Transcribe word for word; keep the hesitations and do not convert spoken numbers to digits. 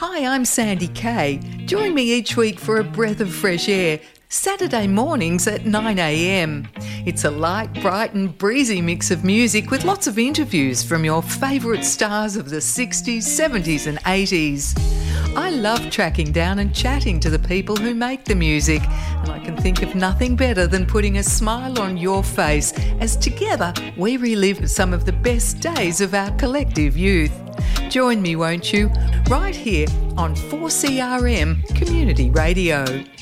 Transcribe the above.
Hi, I'm Sandy Kay. Join me each week for a breath of fresh air, Saturday mornings at nine a m. It's a light, bright and breezy mix of music with lots of interviews from your favourite stars of the sixties, seventies and eighties. I love tracking down and chatting to the people who make the music, and I can think of nothing better than putting a smile on your face as together we relive some of the best days of our collective youth. Join me, won't you? Right here on four C R M Community Radio.